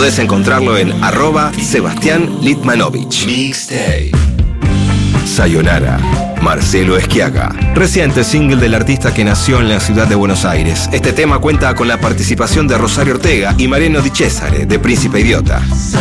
Podés encontrarlo en @Sebastián Litmanovich. Mixtape. Sayonara, Marcelo Esquiaga. Reciente single del artista que nació en la ciudad de Buenos Aires. Este tema cuenta con la participación de Rosario Ortega y Mariano Di Cesare, de Príncipe Idiota.